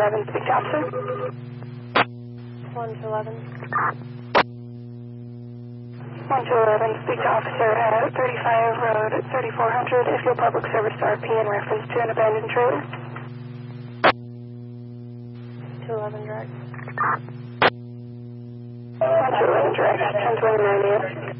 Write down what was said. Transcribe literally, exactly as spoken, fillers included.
eleven, speak to officer. one to eleven. one to eleven, speak to officer at thirty-five Road, thirty-four hundred, if your public service R P in reference to an abandoned trailer. two eleven direct. one to eleven direct, ten twenty-nine a m